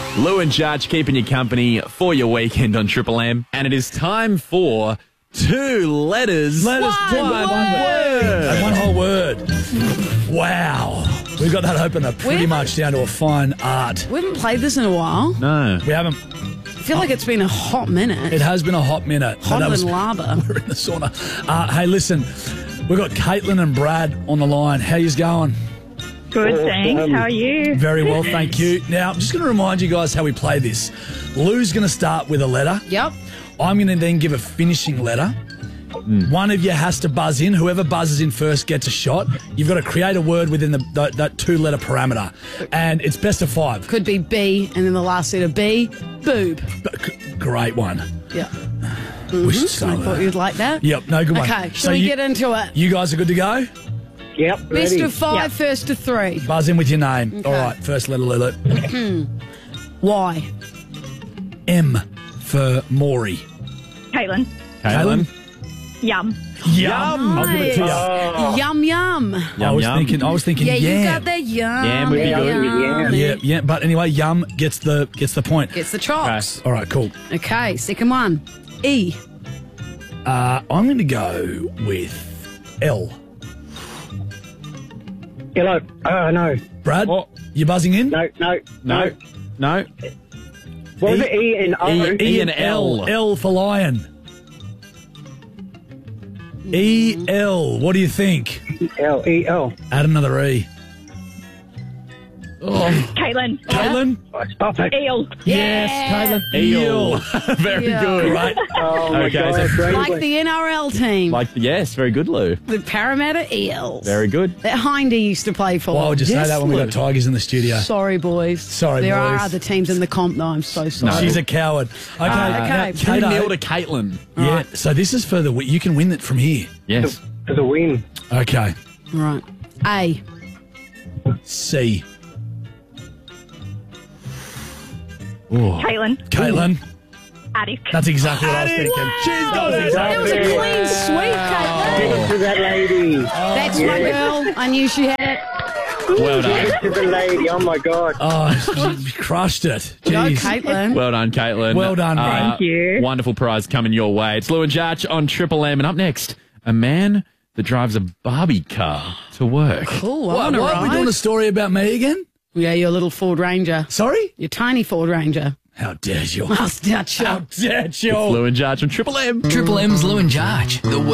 Lou and Judge keeping you company for your weekend on Triple M. And it is time for two letters. One word. One whole word. Wow. We've got that opener pretty much down to a fine art. We haven't played this in a while. No. We haven't. I feel like it's been a hot minute. It has been a hot minute. Hotter than lava. We're in the sauna. Hey, listen, we've got Caitlin and Brad on the line. How yous going? Good, thanks. How are you? Very well, thank you. Now, I'm just going to remind you guys how we play this. Lou's going to start with a letter. Yep. I'm going to then give a finishing letter. One of you has to buzz in. Whoever buzzes in first gets a shot. You've got to create a word within that two-letter parameter. And it's best of five. Could be B, and then the last letter B, boob. Great one. Yeah. We should I start with thought that. you'd like that. Yep, no, good one. Okay, shall we get into it? You guys are good to go? Yep. Best ready. of five, Yep. first to three. Buzz in with your name. Okay. All right, first letter, Lulu. Y. M for Maury. Caitlin. Caitlin. Yum. Yum. I'll give it to you. Yum, yum. I was thinking Yeah, yam. you got the yum. Yam would be good. Yeah. But anyway, yum gets the point. Gets the chops. All right, cool. Okay, second one. E. I'm going to go with L. Hello. No. Brad, Oh. you buzzing in? No. No. No. What was it? E and O? E and L. L for lion. E-L. What do you think? L. E. L. Add another E. Caitlin. Caitlin? Stop it. Eel. Yes, Caitlin. Eel. Very Yeah. good. Right. Oh, my Okay, God. so- Crazy. Like the NRL team. Yes, very good, Lou. The Parramatta Eels. Very good. That Hindy used to play for. Why would you say Yes, that when we got Lou. Tigers in the studio? Sorry, boys. Sorry, there boys. are other teams in the comp, though. I'm so sorry. She's a coward. Okay. okay. 2-0 to Caitlin. Yeah, so this is for the you can win it from here. Yes. For the win. Okay. All right. A. C. Caitlin. Caitlin. Attic. That's exactly what I was thinking. That was a clean sweep, Caitlin. To that lady. That's my girl. I knew she had it. Well done. To the lady. Oh, my God. Oh, you crushed it. Go, Jeez. Caitlin. Well done, Caitlin. Well done, mate. Thank you. Wonderful prize coming your way. It's Lou and Judge on Triple M. And up next, a man that drives a Barbie car to work. Cool. I What, want to why are we doing a story about me again? Yeah, your little Ford Ranger. Sorry? Your tiny Ford Ranger. How dare you? I'll start you. How dare you? Lou and Judge on Triple M. Triple M's Lou and Judge. The